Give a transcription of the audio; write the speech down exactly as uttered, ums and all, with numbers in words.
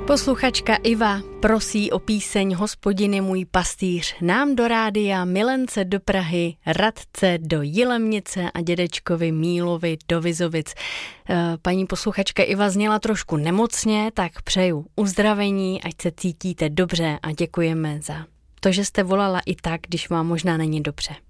Posluchačka Iva prosí o píseň Hospodin je můj pastýř nám do rádia, Milence do Prahy, Radce do Jilemnice a dědečkovi Mílovi do Vizovic. Paní posluchačka Iva zněla trošku nemocně, tak přeju uzdravení, ať se cítíte dobře a děkujeme za to, že jste volala i tak, když vám možná není dobře.